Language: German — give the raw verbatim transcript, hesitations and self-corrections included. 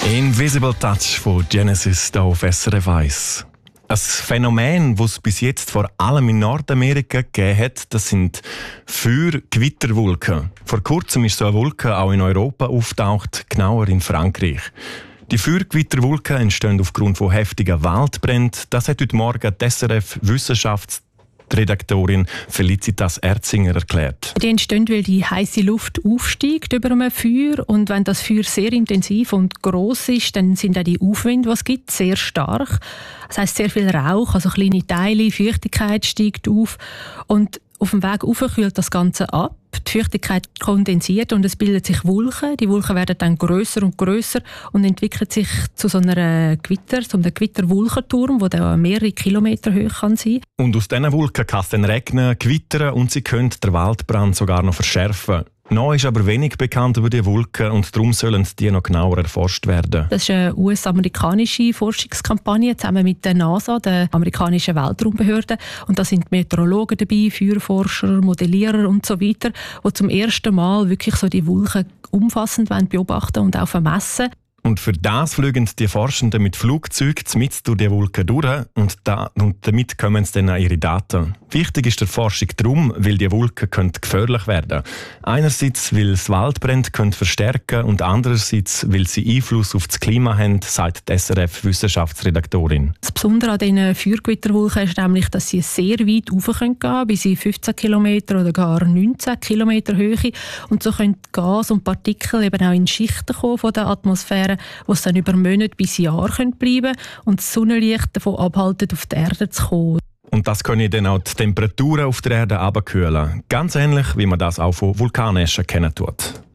Invisible Touch von Genesis hier auf S R F eins. Ein Phänomen, das es bis jetzt vor allem in Nordamerika gegeben hat, das sind Feuer-Gewitterwolken. Vor kurzem ist so eine Wolke auch in Europa auftaucht, genauer in Frankreich. Die Feuergewitterwolken entstehen aufgrund von heftigen Waldbränden. Das hat heute Morgen die S R F-Wissenschaftsredaktorin Felicitas Erzinger erklärt. Die entstehen, weil die heiße Luft aufsteigt über einem Feuer, und wenn das Feuer sehr intensiv und gross ist, dann sind auch die Aufwinde, die es gibt, sehr stark. Das heisst, sehr viel Rauch, also kleine Teile, Feuchtigkeit steigt auf, und auf dem Weg rauf kühlt das Ganze ab. Die Feuchtigkeit kondensiert und es bilden sich Wolken. Die Wolken werden dann grösser und grösser und entwickeln sich zu so einer Gewitter, zu einem Gewitterwolkenturm, der dann mehrere Kilometer hoch kann sein. Und aus diesen Wolken kann es dann regnen, gewittern und sie können den Waldbrand sogar noch verschärfen. Noch ist aber wenig bekannt über die Wolken und darum sollen die noch genauer erforscht werden. Das ist eine U S-amerikanische Forschungskampagne zusammen mit der NASA, der amerikanischen Weltraumbehörde. Und da sind Meteorologen dabei, Feuerforscher, Modellierer und so weiter, die zum ersten Mal wirklich so die Wolken umfassend beobachten und auch vermessen. Und für das fliegen die Forschenden mit Flugzeugen mitten durch die Wolken durch und, da, und damit kommen sie dann an ihre Daten. Wichtig ist der Forschung darum, weil die Wolken können gefährlich werden können. Einerseits, weil es Waldbrände können verstärken und andererseits, weil sie Einfluss auf das Klima haben, sagt die S R F-Wissenschaftsredaktorin. Das Besondere an diesen Feuergewitterwolken ist nämlich, dass sie sehr weit rauf gehen können, bis in fünfzehn Kilometer oder gar neunzehn Kilometer Höhe. Und so können Gas und Partikel eben auch in Schichten kommen von der Atmosphäre, wo es dann über Monate bis Jahre bleiben können und das Sonnenlicht davon abhalten, auf die Erde zu kommen. Und das können dann auch die Temperaturen auf der Erde abkühlen. Ganz ähnlich, wie man das auch von Vulkaneschen kennen tut.